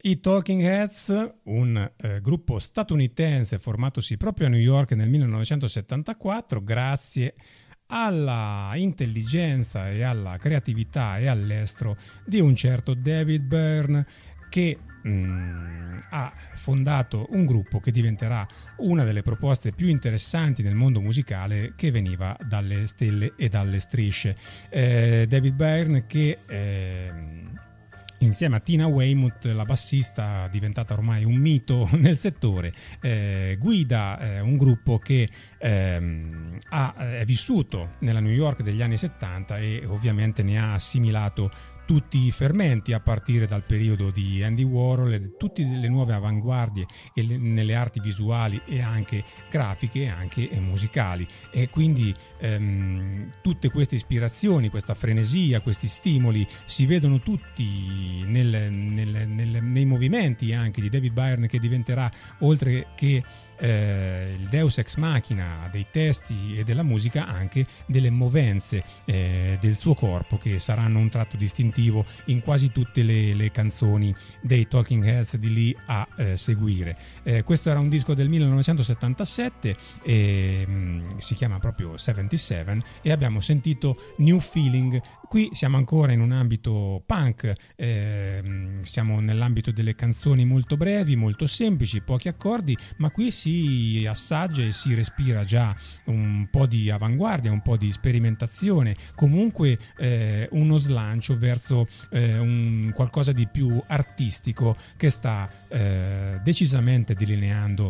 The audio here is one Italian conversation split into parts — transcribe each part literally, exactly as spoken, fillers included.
I Talking Heads, un eh, gruppo statunitense formatosi proprio a New York nel millenovecentosettantaquattro, grazie alla intelligenza e alla creatività e all'estro di un certo David Byrne, che mm, ha fondato un gruppo che diventerà una delle proposte più interessanti nel mondo musicale, che veniva dalle stelle e dalle strisce. Eh, David Byrne che eh, insieme a Tina Weymouth, la bassista diventata ormai un mito nel settore, eh, guida eh, un gruppo che ehm, ha, è vissuto nella New York degli anni settanta e ovviamente ne ha assimilato tutti i fermenti, a partire dal periodo di Andy Warhol e tutte le nuove avanguardie e le, nelle arti visuali e anche grafiche e anche musicali, e quindi ehm, tutte queste ispirazioni, questa frenesia, questi stimoli si vedono tutti nel, nel, nel, nei movimenti anche di David Byrne, che diventerà, oltre che Eh, il deus ex machina dei testi e della musica, anche delle movenze eh, del suo corpo, che saranno un tratto distintivo in quasi tutte le, le canzoni dei Talking Heads di lì a eh, seguire. Eh, questo era un disco del millenovecentosettantasette, e, mh, si chiama proprio settantasette, e abbiamo sentito New Feeling. Qui siamo ancora in un ambito punk, eh, siamo nell'ambito delle canzoni molto brevi, molto semplici, pochi accordi, ma qui si assaggia e si respira già un po' di avanguardia, un po' di sperimentazione, comunque eh, uno slancio verso eh, un qualcosa di più artistico, che sta eh, decisamente delineando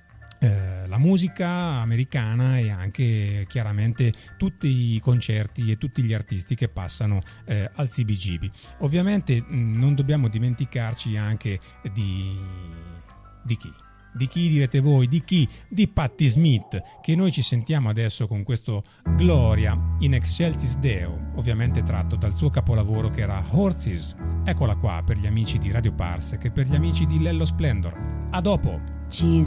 Eh, la musica americana e anche chiaramente tutti i concerti e tutti gli artisti che passano eh, al C B G B. Ovviamente mh, non dobbiamo dimenticarci anche di, di chi? Di chi direte voi? Di chi? Di Patti Smith, che noi ci sentiamo adesso con questo Gloria in Excelsis Deo, ovviamente tratto dal suo capolavoro che era Horses. Eccola qua per gli amici di Radio Parsec e per gli amici di Lello Splendor. A dopo!